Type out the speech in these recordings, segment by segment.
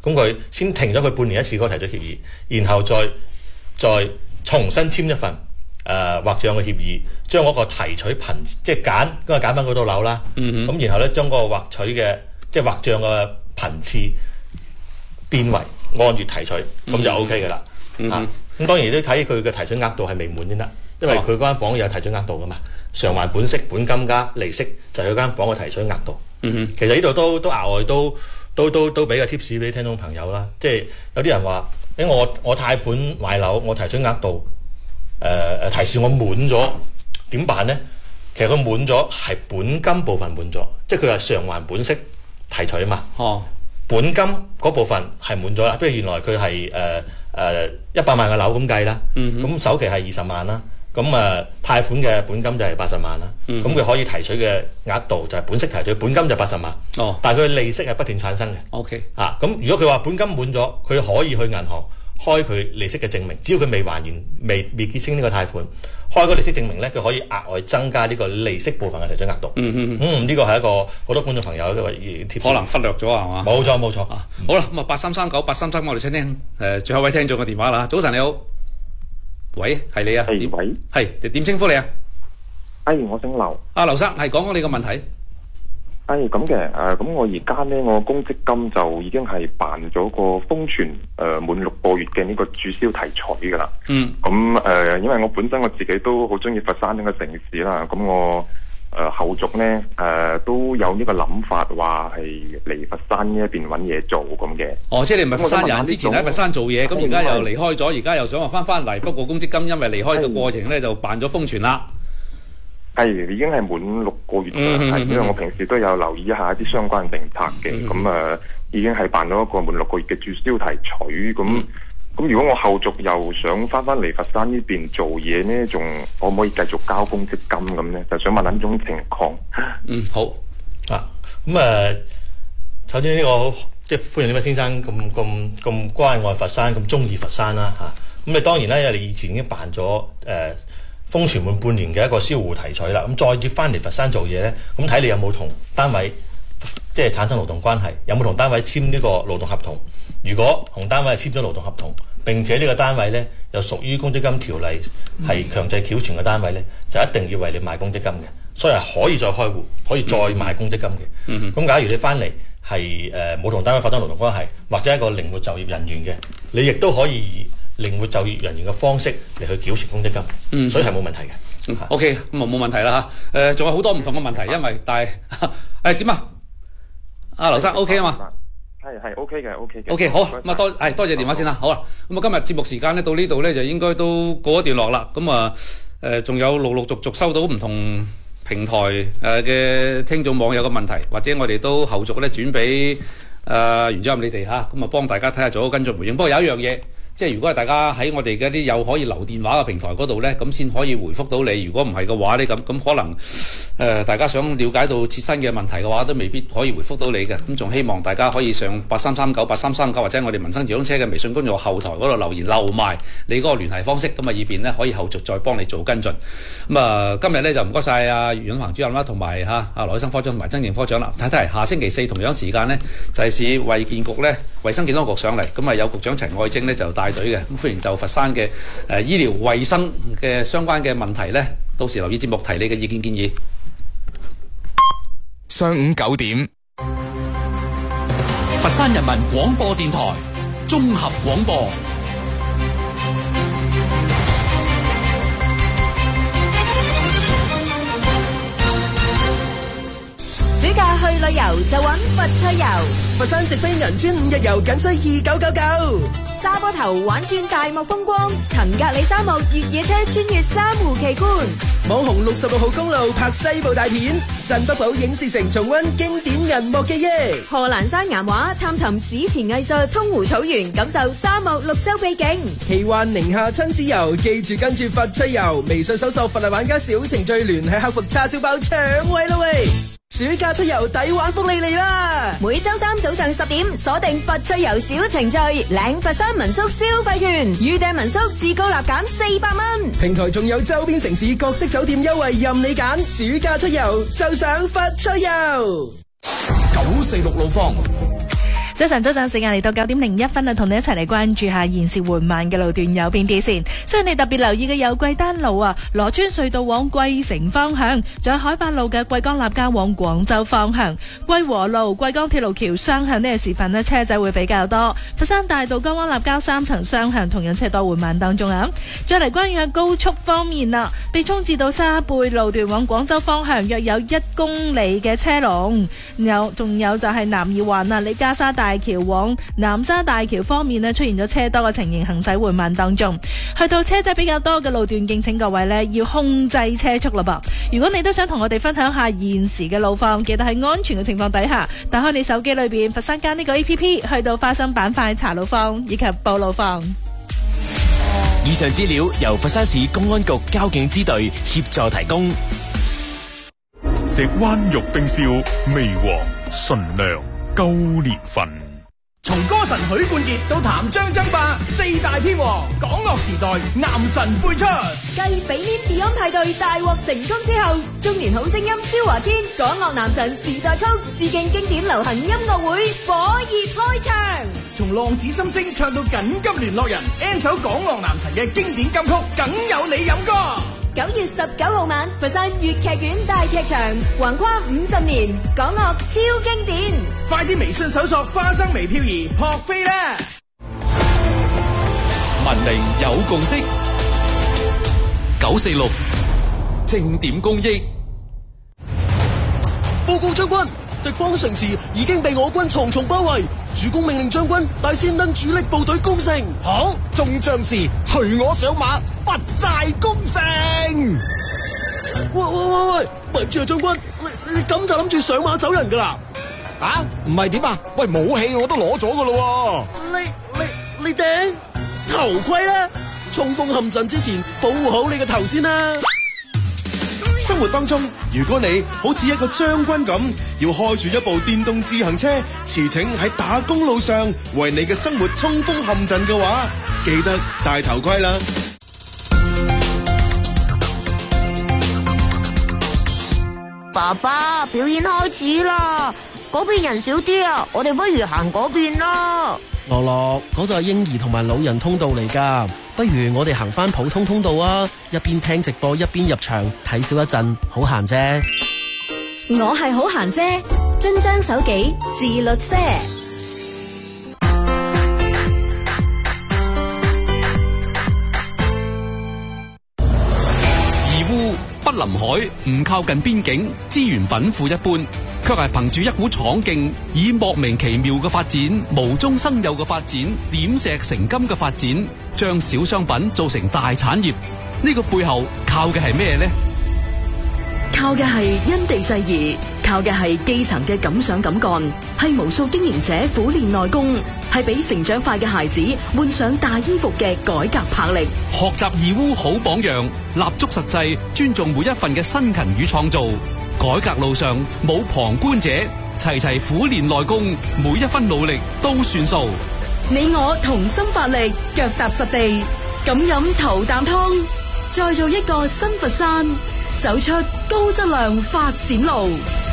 咁佢先停咗佢半年一次嗰個提取協議，然後再重新簽一份劃賬嘅協議，將嗰個提取頻即係揀翻嗰度樓啦。咁然後咧將嗰個劃取嘅即係劃賬嘅頻次變為按月提取，咁就 O K 嘅啦。咁當然都睇佢嘅提取額度係未滿先得，因為佢嗰間房有提取額度噶嘛。償還本息、本金加利息就係佢間房嘅提取額度。其實呢度都額外都俾個 tips 俾聽眾朋友啦。即係有啲人話，我貸款買樓，我提取額度提示我滿咗，點辦咧？其實佢滿咗係本金部分滿咗，即係佢係償還本息提取啊嘛。本金嗰部分係滿咗啦，不如原來佢係100萬嘅樓咁計啦。咁首期係20萬啦。咁貸款嘅本金就係80萬啦。咁佢可以提取嘅額度就係本息提取，本金就80萬。但係佢利息係不斷產生嘅。咁如果佢話本金滿咗，佢可以去銀行開佢利息嘅證明，只要佢未還完、未結清呢個貸款，開個利息證明咧，佢可以額外增加呢個利息部分嘅提取額度。呢個係一個好多觀眾朋友嘅貼士， 可能忽略咗係嘛？ 冇錯。 好啦，咁啊83398339，我哋聽最後一位聽眾嘅電話啦。早晨你好，喂，係你啊？ 喂， 係點稱呼你啊？ 我姓劉。 劉生，係講講你個問題。 咁嘅，咁我而家咧，我公積金就已經係辦咗個封存滿6個月嘅呢個註銷提取噶啦。咁因為我本身我自己都好中意佛山呢個城市啦，咁我後續咧都有呢個諗法，話係嚟佛山呢一邊揾嘢做咁嘅。 即係你唔係佛山人，之前喺佛山做嘢，咁而家又離開咗，而家又想話翻嚟，不過公積金因為離開嘅過程咧，就辦咗封存啦。 已經係滿6個月啦，因為我平時都有留意一下一啲相關政策嘅，咁已經係辦咗一個滿6個月嘅註銷提取，咁如果我後續又想翻嚟佛山呢邊做嘢呢，仲可唔可以繼續交公積金咁呢？就想問下呢種情況。 好首先呢個即係歡迎呢位先生咁關愛佛山，咁中意佛山啦嚇。咁你當然啦，因為你以前已經辦咗封存滿半年嘅一個銷戶提取啦，咁再接翻嚟佛山做嘢呢，咁睇你有冇同單位即係產生勞動關係，有冇同單位簽呢個勞動合同。如果同單位係簽咗勞動合同，並且呢個單位呢又屬於公積金條例係強制繳存嘅單位呢，就一定要為你買公積金嘅，所以係可以再開戶，可以再買公積金嘅。咁假如你翻嚟係冇同單位發生勞動關係，或者一個靈活就業人員嘅，你亦都可以以靈活就業人員嘅方式嚟去繳存公積金，所以係冇問題嘅。 OK， 咁冇問題啦嚇。仲有好多唔同嘅問題，因為但係點啊？阿劉生 OK 啊嘛？ 係 OK 嘅 OK， 好，咁啊多謝電話先啦。好啦，咁啊今日節目時間咧到呢度咧就應該都過一段落啦。咁啊仲有陸續收到唔同平台嘅聽眾網友嘅問題，或者我哋都後續咧轉俾袁主任你哋嚇，咁啊幫大家睇下做好跟進回應。不過有一樣嘢。即係如果係大家喺我哋嘅啲有可以留電話嘅平台嗰度呢，咁先可以回覆到你。如果唔係嘅話呢，咁可能大家想了解到切身嘅問題嘅話，都未必可以回覆到你嘅。咁仲希望大家可以上83398339或者我哋民生直通車嘅微信公眾號後台嗰度留言留埋你嗰個聯繫方式，咁啊以便呢可以後續再幫你做跟進。咁今日呢就唔該晒阿袁宏主任啦，同埋阿羅醫生科長同埋曾健科長啦。睇下星期4同樣時間呢，就係市衛健局呢衛生健康局上嚟，咁啊有局長陳愛貞呢就帶隊嘅，咁歡迎就佛山嘅醫療衛生嘅相關嘅問題呢，到時留意節目提你嘅意見建議。 上午9點， 佛山人民廣播電台綜合廣播。 暑假去旅遊就揾佛趣遊， 佛山直飛銀川5日遊僅需2999。 沙坡頭玩轉大漠風光，騰格里沙漠越野車穿越珊瑚奇觀， 網紅66號公路拍西部大片，鎮北堡影視城重溫經典銀幕記憶， 賀蘭山岩畫探尋史前藝術，通湖草原感受沙漠綠洲秘境， 奇幻寧夏親子遊，記住跟住佛趣遊，微信搜索佛系玩家小程序聯繫客服叉燒包搶位啦喂！暑假出遊抵玩福利嚟啦！ 每周3早上10點鎖定佛趣遊小程序，領佛山民宿消費券，預訂民宿至高立減400蚊。 平台仲有周邊城市各式酒店優惠任你揀，暑假出遊就上佛趣遊。 946路況。 早晨，時間嚟到9:01啊，同你一齊嚟關注下現時緩慢嘅路段有邊啲先。所以你特別留意嘅有桂丹路啊、羅村隧道往桂城方向，仲有海八路嘅桂江立交往廣州方向，桂和路桂江鐵路橋雙向呢個時分呢，車仔會比較多。佛山大道江灣立交3層雙向同樣車多緩慢當中啊。再嚟關於下高速方面啦，被涌至到沙貝路段往廣州方向約有1公里嘅車龍，仲有就係南二環啊，李家沙大橋往南沙大橋方面呢，出現咗車多嘅情形，行駛緩慢當中。去到車仔比較多嘅路段，敬請各位呢要控制車速啦噃。如果你都想同我哋分享下現時嘅路況，記得喺安全嘅情況底下，打開你手機裏邊佛山間呢個 APP， 去到花生板塊查路況以及報路況。 以上資料由佛山市公安局交警支隊協助提供。 石灣玉冰燒，味和純良高年份。 從歌神許冠傑到譚張爭霸4大天王，港樂時代男神輩出。 繼比年 Beyond 派對大獲成功之後，中年好聲音蕭華堅港樂男神時代曲致敬經典流行音樂會火熱開場。 從浪子心聲唱到緊急聯絡人 ，N 首港樂男神嘅經典金曲，梗有你飲歌。 9月19號晚，佛山粵劇院大劇場，橫跨50年，港樂超經典。 快啲微信搜索花生微漂兒撲飛啦！ 文明有共識，946正點公益。 報告將軍，敵方城池已經被我軍重重包圍，主公命令將軍帶先登主力部隊攻城。 好，眾將士隨我上馬，不寨攻城。 喂，咪住啊，將軍，你咁就諗住上馬走人噶啦？ 啊，唔係點啊？喂，武器我都攞咗噶咯。 你頂頭盔啦，衝鋒陷陣之前保護好你個頭先啦。 生活當中，如果你好似一個將軍咁，要開住一部電動自行車，馳騁喺打工路上，為你嘅生活衝鋒陷陣嘅話，記得戴頭盔啦。 爸爸，表演開始啦，嗰邊人少啲啊，我哋不如行嗰邊啦。 樂樂，嗰度係嬰兒同埋老人通道嚟噶，不如我哋行翻普通通道啊，一邊聽直播一邊入場睇少一陣，好閒啫。 我係好閒啫，遵章守紀，自律些。 義烏不臨海，唔靠近邊境，資源稟賦一般，卻係憑住一股闖勁，以莫名其妙嘅發展、無中生有嘅發展、點石成金嘅發展，將小商品做成大產業。呢個背後靠嘅係咩呢？ 靠嘅係因地制宜，靠嘅係基層嘅敢想敢幹，係無數經營者苦練內功，係俾成長快嘅孩子換上大衣服嘅改革魄力。 學習義烏好榜樣，立足實際，尊重每一份嘅辛勤與創造。改革路上冇旁觀者，齊齊苦練內功，每一分努力都算數。 你我同心發力，腳踏實地，敢飲頭啖湯，再做一個新佛山，走出高質量發展路。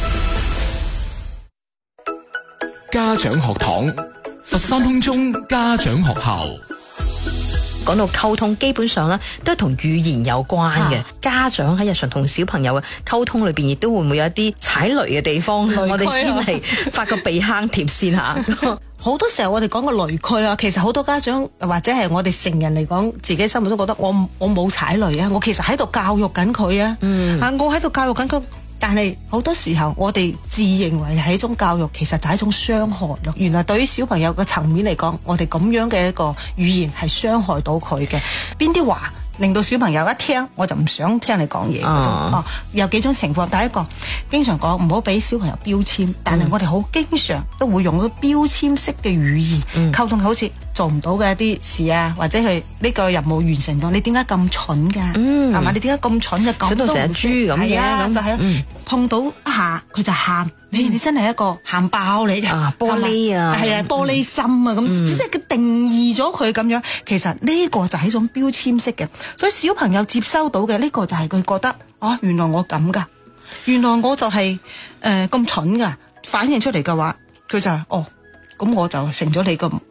家長學堂，佛山空中家長學校。 講到溝通，基本上咧都係同語言有關嘅。家長喺日常同小朋友嘅溝通裏邊，亦都會唔會有一啲踩雷嘅地方？我哋先嚟發個避坑貼先吓。 好多時候我哋講個雷區啊，其實好多家長或者係我哋成人嚟講，自己心目中覺得我冇踩雷啊，我其實喺度教育緊佢啊，我喺度教育緊佢。但係好多時候我哋自認為係一種教育，其實就係一種傷害咯。原來對於小朋友嘅層面嚟講，我哋咁樣嘅一個語言係傷害到佢嘅。邊啲話令到小朋友一聽我就唔想聽你講嘢嗰種。有幾種情況，第一個經常講唔好俾小朋友標籤，但係我哋好經常都會用嗰個標籤式嘅語言溝通，好似做唔到嘅一啲事啊，或者係呢個任務完成到，你點解咁蠢㗎？係嘛？你點解咁蠢嘅？ 蠢到成隻豬咁嘅， 咁就係碰到一下佢就喊，你真係一個喊爆你嘅玻璃啊， 係啊，玻璃心啊，咁即係佢定義咗佢咁樣。其實呢個就係一種標籤式嘅，所以小朋友接收到嘅呢個就係佢覺得原來我咁噶，原來我就係咁蠢噶，反映出嚟嘅話，佢就係咁我就成咗你個